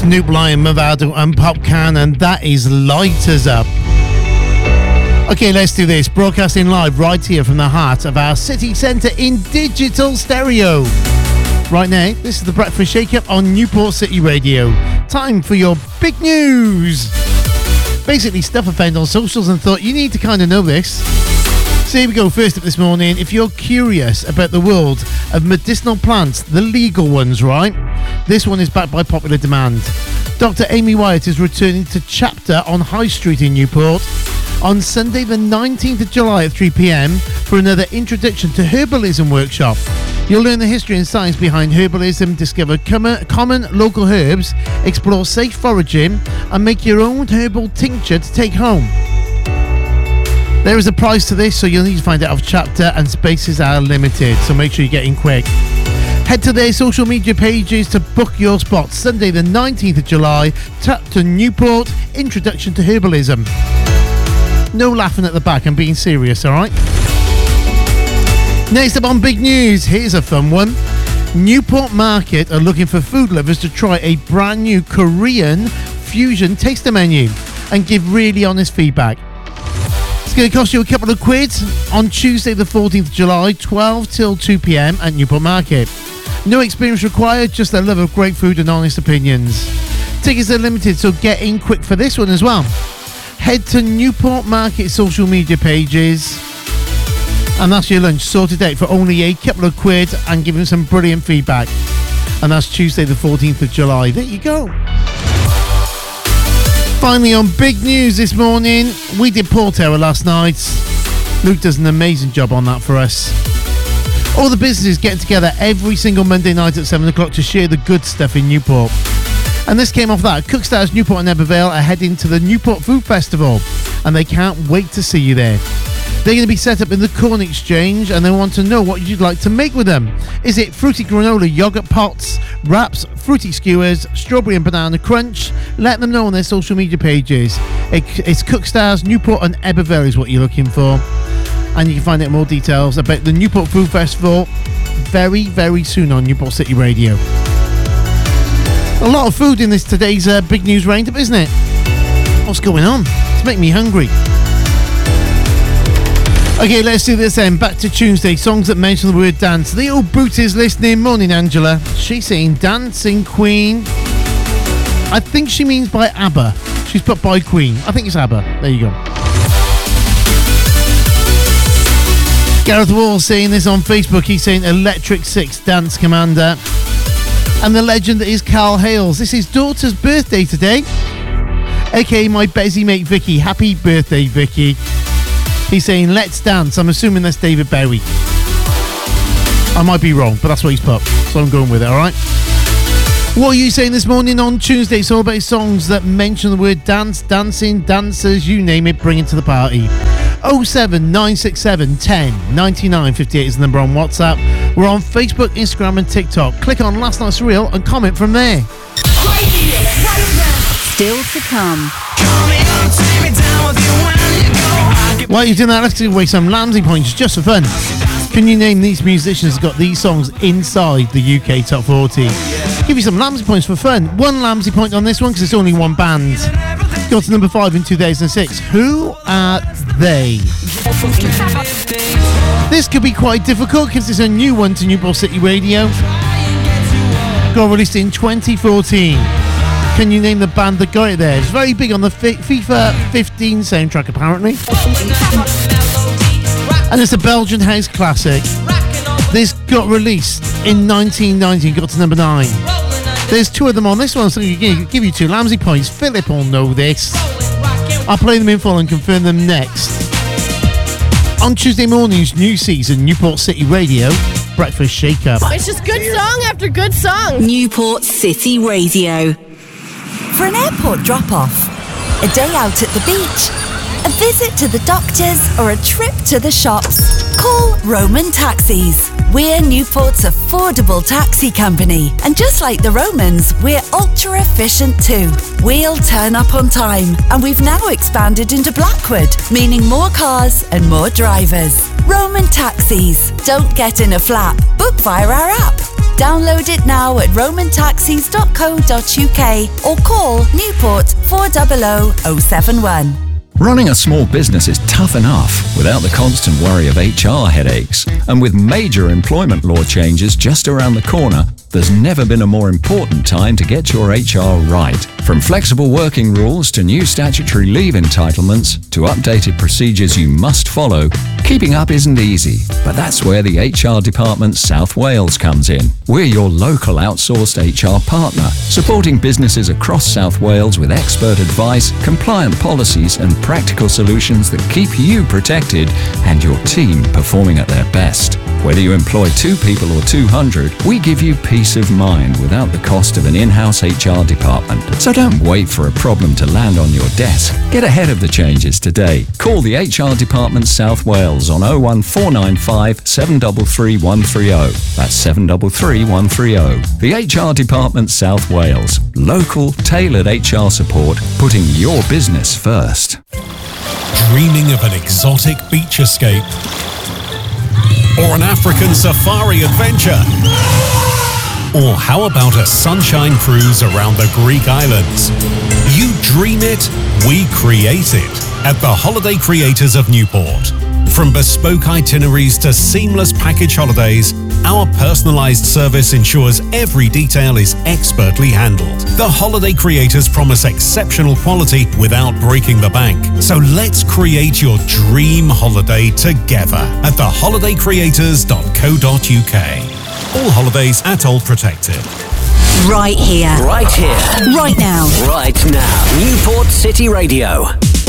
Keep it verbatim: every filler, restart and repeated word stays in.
Snoop Lion, Movado and Popcan, and that is Light Us Up. Okay, let's do this. Broadcasting live right here from the heart of our city centre in digital stereo. Right now, this is the Breakfast Shake-Up on Newport City Radio. Time for your big news. Basically, stuff I found on socials and thought you need to kind of know this. So here we go. First up this morning, if you're curious about the world of medicinal plants, the legal ones, right? This one is backed by popular demand. Doctor Amy Wyatt is returning to Chapter on High Street in Newport on Sunday the nineteenth of July at three p.m. for another Introduction to Herbalism workshop. You'll learn the history and science behind herbalism, discover com- common local herbs, explore safe foraging, and make your own herbal tincture to take home. There is a price to this, so you'll need to find out off Chapter, and spaces are limited, so make sure you get in quick. Head to their social media pages to book your spot. Sunday the nineteenth of July, Chapter Newport, Introduction to Herbalism. No laughing at the back, I'm being serious, alright? Next up on big news, here's a fun one. Newport Market are looking for food lovers to try a brand new Korean fusion taster menu and give really honest feedback. It's going to cost you a couple of quid on Tuesday the fourteenth of July, twelve till two p.m. at Newport Market. No experience required, just a love of great food and honest opinions. Tickets are limited, so get in quick for this one as well. Head to Newport Market social media pages, and that's your lunch sorted out for only a couple of quid and giving some brilliant feedback. And that's Tuesday the fourteenth of July. There you go. Finally, on big news this morning, we did Port Hour last night. Luke does an amazing job on that for us. All the businesses get together every single Monday night at seven o'clock to share the good stuff in Newport. And this came off that. Cookstars Newport and Ebervale are heading to the Newport Food Festival, and they can't wait to see you there. They're going to be set up in the Corn Exchange, and they want to know what you'd like to make with them. Is it fruity granola yogurt pots, wraps, fruity skewers, strawberry and banana crunch? Let them know on their social media pages. It's Cookstars Newport and Ebervale is what you're looking for. And you can find out more details about the Newport Food Festival very, very soon on Newport City Radio. A lot of food in this today's uh, big news roundup, isn't it? What's going on? It's making me hungry. Okay, let's do this then. Back to Tuesday. Songs that mention the word dance. The old boot is listening. Morning, Angela. She's saying Dancing Queen. I think she means by ABBA. She's put by Queen. I think it's ABBA. There you go. Gareth Wall saying this on Facebook. He's saying Electric Six Dance Commander. And the legend that is Carl Hales. This is daughter's birthday today. A K A my Bezzy mate Vicky. Happy birthday, Vicky. He's saying, let's dance. I'm assuming that's David Bowie. I might be wrong, but that's what he's put. So I'm going with it, alright? What are you saying this morning on Tuesday? It's all about songs that mention the word dance, dancing, dancers, you name it, bring it to the party. oh seven nine six seven ten ninety-nine fifty-eight is the number on WhatsApp. We're on Facebook, Instagram and TikTok. Click on Last Night's Reel and comment from there. Still to come. While you're doing that, let's give away some Lamsey points just for fun. Can you name these musicians who got these songs inside the U K Top forty? Give you some Lamsey points for fun. One Lamsey point on this one because it's only one band. Got to number five in two thousand six. Who are they? This could be quite difficult because it's a new one to Newport City Radio. Got released in twenty fourteen. Can you name the band that got it there? It's very big on the FIFA fifteen soundtrack, apparently. And it's a Belgian house classic. This got released in nineteen ninety and got to number nine. There's two of them on this one, so I'm going to give you two Lamsey points. Philip will know this. I'll play them in full and confirm them next. On Tuesday morning's new season, Newport City Radio, Breakfast Shake-Up. It's just good song after good song. Newport City Radio. For an airport drop-off, a day out at the beach, a visit to the doctors, or a trip to the shops, call Roman Taxis. We're Newport's affordable taxi company, and just like the Romans, we're ultra efficient too. We'll turn up on time, and we've now expanded into Blackwood, meaning more cars and more drivers. Roman Taxis. Don't get in a flap. Book via our app. Download it now at roman taxis dot co dot uk or call Newport four hundred oh seven one. Running a small business is tough enough without the constant worry of H R headaches. And with major employment law changes just around the corner, there's never been a more important time to get your H R right. From flexible working rules to new statutory leave entitlements to updated procedures you must follow, keeping up isn't easy. But that's where the H R Department South Wales comes in. We're your local outsourced H R partner, supporting businesses across South Wales with expert advice, compliant policies and practical solutions that keep you protected and your team performing at their best. Whether you employ two people or two hundred, we give you peace of mind without the cost of an in-house H R department. So don't wait for a problem to land on your desk. Get ahead of the changes today. Call the H R Department South Wales on oh one four nine five, seven three three, one three oh. That's seven three three, one three oh. The H R Department South Wales. Local, tailored H R support, putting your business first. Dreaming of an exotic beach escape? Or an African safari adventure? Or how about a sunshine cruise around the Greek islands? You dream it, we create it at the Holiday Creators of Newport. From bespoke itineraries to seamless package holidays, our personalised service ensures every detail is expertly handled. The Holiday Creators promise exceptional quality without breaking the bank. So let's create your dream holiday together at the holiday creators dot co dot uk. All holidays at all protected. Right here. Right here. Right now. Right now. Newport City Radio.